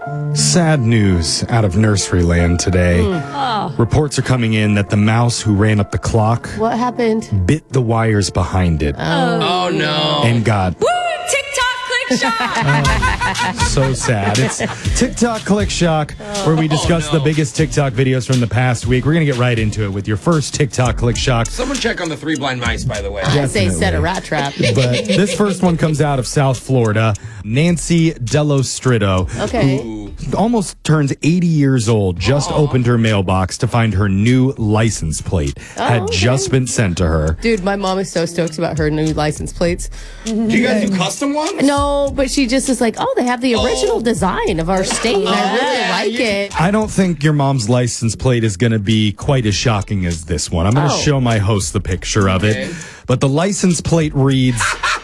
Sad news out of nursery land today. Reports are coming in that the mouse who ran up the clock What happened? bit the wires behind it Oh, no. and got Woo! TikTok click shot. so sad. It's TikTok Click Shock, where we discuss the biggest TikTok videos from the past week. We're going to get right into it with your first TikTok Click Shock. Someone check on the Three Blind Mice, by the way. I say Definitely. set a rat trap. But this first one comes out of South Florida. Nancy Dellostrito, Okay. who almost turns 80 years old, just opened her mailbox to find her new license plate had just been sent to her. Dude, my mom is so stoked about her new license plates. Do you guys do custom ones? No, but she just is like, oh, they have the original design of our state, and I really like it. I don't think your mom's license plate is going to be quite as shocking as this one. I'm going to show my host the picture of it. But the license plate reads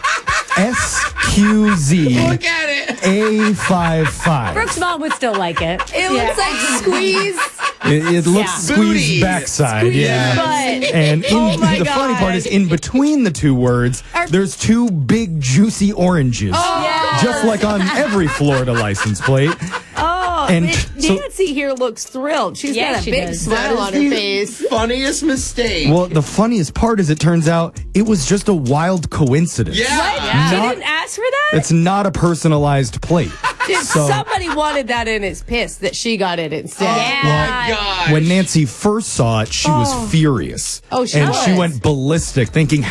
SQZ Look at it. A55. Brooke's mom would still like it. It looks like squeeze. It looks Yeah. squeezed Booties. backside, yeah. But And my the funny God. part is, in between the two words, there's two big juicy oranges, just like on every Florida license plate. And so, Nancy here looks thrilled. She's Yeah, got a she big does. smile on her face. Funniest mistake. well, the funniest part is, it turns out it was just a wild coincidence. Yeah. She Not- didn't ask for that? It's not a personalized plate. Dude, So- somebody wanted that and is pissed that she got it instead. Oh, my God. When Nancy first saw it, she was furious. Oh, she And was. she went ballistic, thinking,